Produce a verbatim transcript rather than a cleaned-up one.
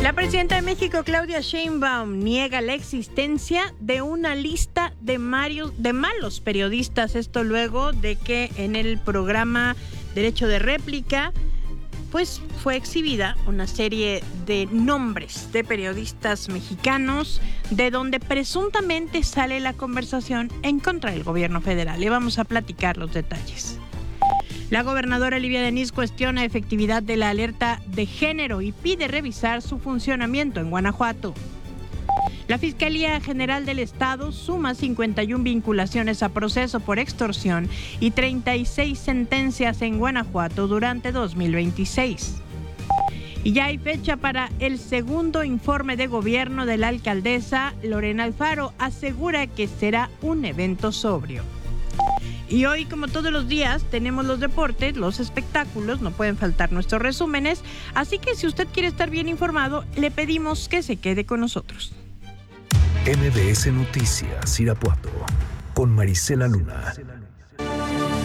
La presidenta de México, Claudia Sheinbaum, niega la existencia de una lista de, marios, de malos periodistas. Esto luego de que en el programa Derecho de Réplica pues fue exhibida una serie de nombres de periodistas mexicanos de donde presuntamente sale la conversación en contra del gobierno federal. Y vamos a platicar los detalles. La gobernadora Livia Denis cuestiona efectividad de la alerta de género y pide revisar su funcionamiento en Guanajuato. La Fiscalía General del Estado suma cincuenta y una vinculaciones a proceso por extorsión y treinta y seis sentencias en Guanajuato durante dos mil veintiséis. Y ya hay fecha para el segundo informe de gobierno de la alcaldesa Lorena Alfaro. Asegura que será un evento sobrio. Y hoy, como todos los días, tenemos los deportes, los espectáculos, no pueden faltar nuestros resúmenes. Así que si usted quiere estar bien informado, le pedimos que se quede con nosotros. M B S Noticias Irapuato, con Marisela Luna.